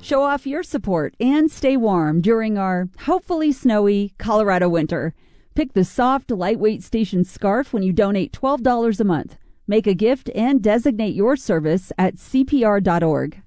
Show off your support and stay warm during our hopefully snowy Colorado winter. Pick the soft, lightweight station scarf when you donate $12 a month. Make a gift and designate your service at CPR.org.